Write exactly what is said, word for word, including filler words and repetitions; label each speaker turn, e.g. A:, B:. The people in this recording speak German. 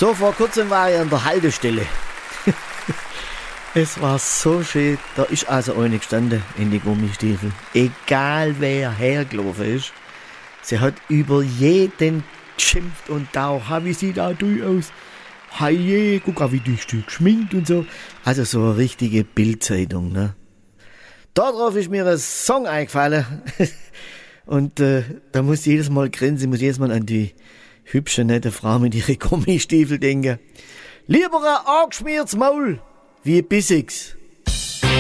A: So, vor kurzem war ich an der Haltestelle. Es war so schön, da ist also eine gestanden in die Gummistiefel. Egal wer hergelaufen ist, sie hat über jeden geschimpft und da, ha, wie sieht da du aus? Heie, guck mal, wie dich du geschminkt und so. Also so eine richtige Bildzeitung, ne? Darauf ist mir ein Song eingefallen. Und äh, da muss ich jedes Mal grinsen, muss jedes Mal an die hübsche, nette Frau mit ihren Gummistiefel denken. Lieber ein angeschmiertes Maul wie ein bissiges.